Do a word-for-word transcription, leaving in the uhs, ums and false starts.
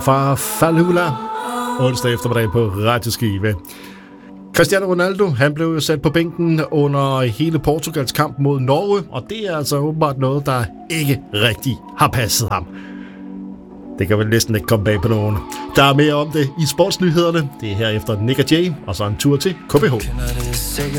fra Falula onsdag eftermiddag på Radio Skive. Cristiano Ronaldo, han blev jo sat på bænken under hele Portugals kamp mod Norge, og det er altså åbenbart noget, der ikke rigtig har passet ham. Det kan vel næsten ikke komme bag på nogen. Der er mere om det i sportsnyhederne. Det er her efter Nick og Jay, og så en tur til K B H.